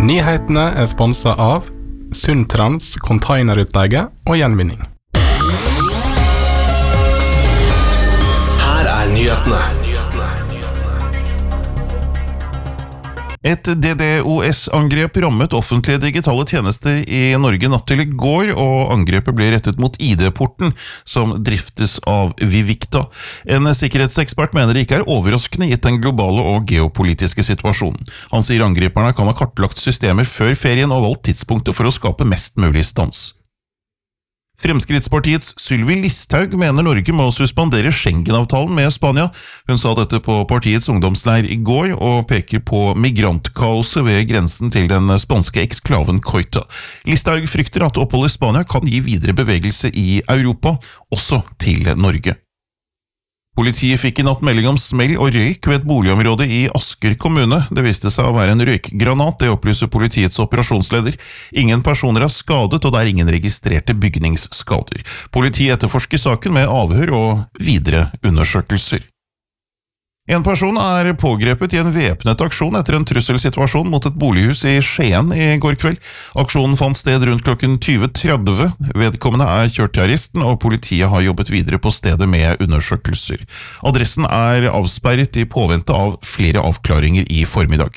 Nyhetene sponset av Sundtrans containerutleie og gjenvinning. Her nyhetene. Et DDoS-angrep rammet offentlige digitale tjenester i Norge natt til i går, og angrepet ble rettet mot ID-porten, som driftes av Vivicta. En sikkerhetsekspert mener det ikke overraskende gitt den globale og geopolitiske situasjonen. Han sier angriperne kan ha kartlagt systemer før ferien og valgt tidspunktet for å skape mest mulig stans. Fremskrittspartiets Sylvi Listhaug mener Norge må suspendere Schengen-avtalen med Spania. Hun sa dette på partiets ungdomsleir i går, og peker på migrantkaoset ved grensen til den spanske eksklaven Ceuta. Listhaug frykter at opphold i Spania kan gi videre bevegelse i Europa, også til Norge. Politiet fikk i natt melding om smell og røyk ved et boligområde i Asker kommune. Det viste seg å være en røykgranat, det opplyser politiets operasjonsleder. Ingen personer er skadet, og det er ingen registrerte bygningsskader. Politiet etterforsker saken med avhør og videre undersøkelser. En person er pågrepet i en væpnet aksjon etter en trusselsituasjon mot et bolighus i Skien i går kveld. Aksjonen fant sted rundt klokken 20:30. Vedkommende er kjørt til arresten, og politiet har jobbet videre på stedet med undersøkelser. Adressen er avsperret i påvente av flere avklaringer i formiddag.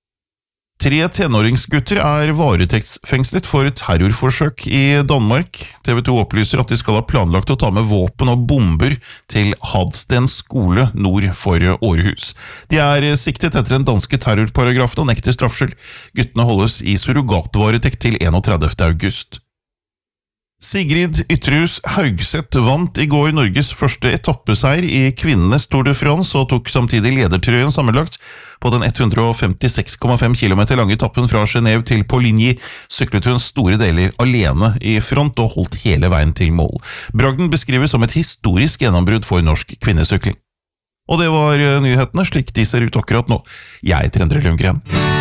3 tenåringsgutter er varetektsfengslet for terrorforsøk i Danmark. TV 2 opplyser at de skal ha planlagt å ta med våpen og bomber til Hadsten skole nord for Århus. De er siktet etter den danske terrorparagrafen og nekter straffskyld. Guttene holdes i surrogatvaretekt til 31. august. Sigrid Ytrehus Haugseth vant i går Norges første etappeseier i kvinnenes Tour de France og tok samtidig ledertrøyen sammenlagt. På den 156,5 km lange etappen fra Genève til Poligny syklet hun store deler alene i front og holdt hele veien til mål. Bragden beskrives som et historisk gjennombrudd for norsk kvinnesykling. Og det var nyhetene slik de ser ut akkurat nå. Jeg heter Endre Lundgren.